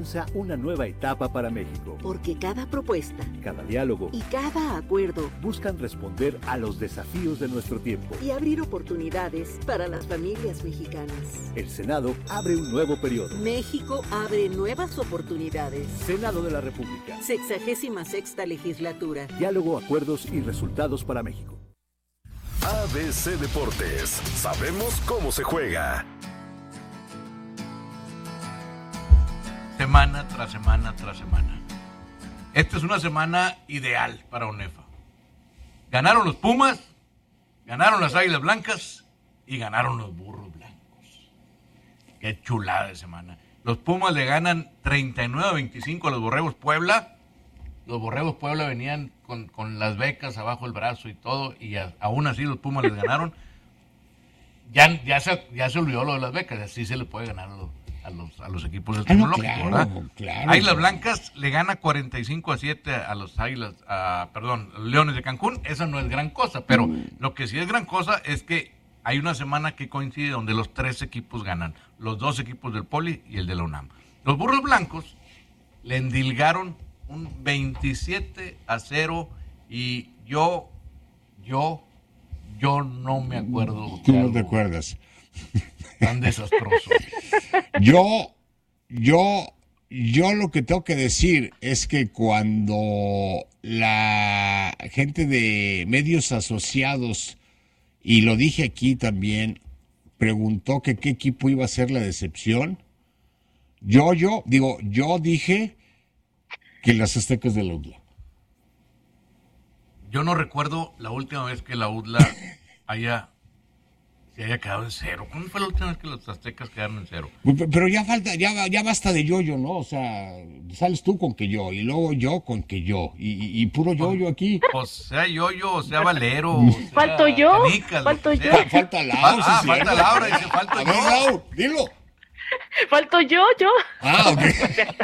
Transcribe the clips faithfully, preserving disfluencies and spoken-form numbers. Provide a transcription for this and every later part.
Comienza una nueva etapa para México. Porque cada propuesta, cada diálogo y cada acuerdo buscan responder a los desafíos de nuestro tiempo y abrir oportunidades para las familias mexicanas. El Senado abre un nuevo periodo. México abre nuevas oportunidades. Senado de la República. Sexagésima sexta legislatura. Diálogo, acuerdos y resultados para México. A B C Deportes. Sabemos cómo se juega. Semana tras semana tras semana. Esta es una semana ideal para ONEFA. Ganaron los Pumas, ganaron las Águilas Blancas y ganaron los Burros Blancos. Qué chulada de semana. Los Pumas le ganan treinta y nueve a veinticinco a los Borregos Puebla. Los Borregos Puebla venían con, con las becas abajo el brazo y todo, y a, aún así los Pumas les ganaron. Ya, ya, se, ya se olvidó lo de las becas, así se le puede ganar a los, a los, a los equipos del tecnológico, claro, ¿verdad? Claro, Águilas claro. Blancas le gana cuarenta y cinco a siete a los Águilas, a, perdón, Leones de Cancún. Esa no es gran cosa, pero mm. lo que sí es gran cosa es que hay una semana que coincide donde los tres equipos ganan, los dos equipos del Poli y el de la UNAM. Los Burros Blancos le endilgaron un veintisiete a cero y yo, yo, yo no me acuerdo. Tú no te acuerdas. Tan desastroso. Yo, yo, yo lo que tengo que decir es que cuando la gente de medios asociados, y lo dije aquí también, preguntó que qué equipo iba a ser la decepción, yo, yo, digo, yo dije que las Aztecas de la U D L A. Yo no recuerdo la última vez que la U D L A haya, se haya quedado en cero. ¿Cuándo fue la última vez que los Aztecas quedaron en cero? Pero ya falta, ya, ya basta de yo-yo, ¿no? O sea, sales tú con que yo, y luego yo con que yo, y, y, y puro yo-yo aquí. O sea yo-yo, o sea Valero, o sea ¿Falto yo? Canicas, ¿Falto yo? Sea. Falta Laura. Ah, sí, falta cierto. Laura, dice falto A yo. ver, Raúl, dilo. Falto yo, yo. Ah, ok.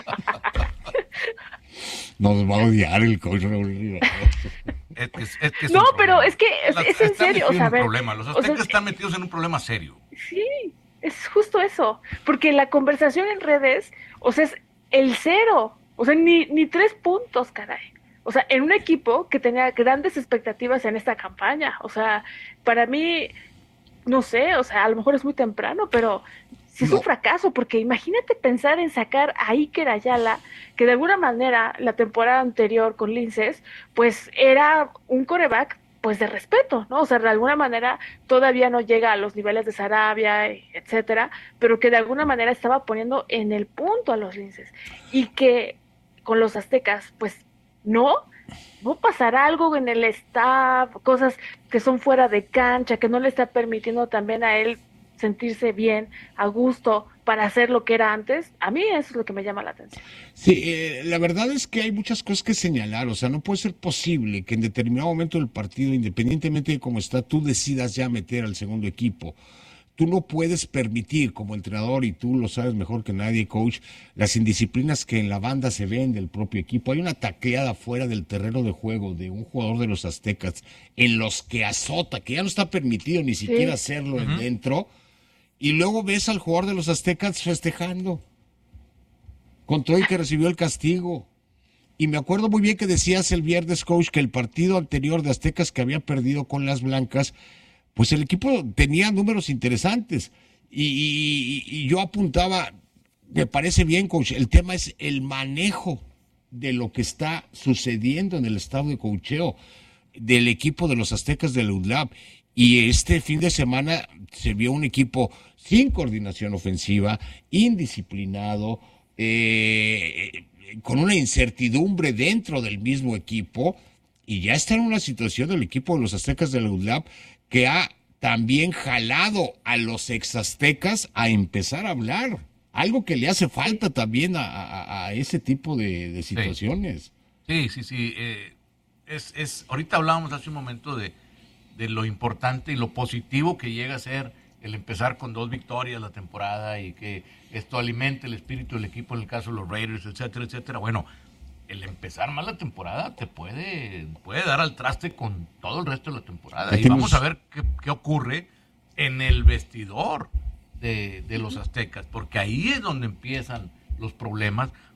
Nos va a odiar el coach Raúl Rivera. Es que, es que es No, un pero problema. es que es, Las- es en están serio, o metidos sea, a en ver, un problema. Los o aztecas sea, están metidos en un problema serio. sí, es justo eso, porque la conversación en redes, o sea, es el cero, o sea, ni, ni tres puntos, caray. O sea, en un equipo que tenía grandes expectativas en esta campaña, o sea, para mí, no sé, o sea, a lo mejor es muy temprano, pero sí es No. un fracaso, porque imagínate pensar en sacar a Iker Ayala, que de alguna manera la temporada anterior con Linces, pues era un quarterback pues de respeto, ¿no? O sea, de alguna manera todavía no llega a los niveles de Sarabia, etcétera, pero que de alguna manera estaba poniendo en el punto a los Linces. Y que con los aztecas, pues no, no pasará algo en el staff, cosas que son fuera de cancha, que no le está permitiendo también a él sentirse bien, a gusto, para hacer lo que era antes. A mí eso es lo que me llama la atención. Sí, eh, la verdad es que hay muchas cosas que señalar, o sea, no puede ser posible que en determinado momento del partido, independientemente de cómo está, tú decidas ya meter al segundo equipo. Tú no puedes permitir como entrenador, y tú lo sabes mejor que nadie, coach, las indisciplinas que en la banda se ven del propio equipo. Hay una tacleada fuera del terreno de juego de un jugador de los Aztecas en los que azota, que ya no está permitido ni siquiera hacerlo en dentro, y luego ves al jugador de los Aztecas festejando con todo y que recibió el castigo. Y me acuerdo muy bien que decías el viernes, coach, que el partido anterior de Aztecas que había perdido con las Blancas, pues el equipo tenía números interesantes. Y, y, y yo apuntaba, me parece bien, coach, el tema es el manejo de lo que está sucediendo en el estado de coacheo del equipo de los Aztecas de la U D L A P. Y este fin de semana se vio un equipo sin coordinación ofensiva, indisciplinado, eh, con una incertidumbre dentro del mismo equipo, y ya está en una situación del equipo de los Aztecas de la U D L A P que ha también jalado a los ex-aztecas a empezar a hablar, algo que le hace falta también a, a, a ese tipo de, de situaciones. Sí, sí, sí. Eh, es, es, ahorita hablábamos hace un momento de, de lo importante y lo positivo que llega a ser el empezar con dos victorias la temporada y que esto alimente el espíritu del equipo, en el caso de los Raiders, etcétera, etcétera. Bueno, el empezar mal la temporada te puede, puede dar al traste con todo el resto de la temporada. Y vamos a ver qué, qué ocurre en el vestidor de, de los aztecas, porque ahí es donde empiezan los problemas,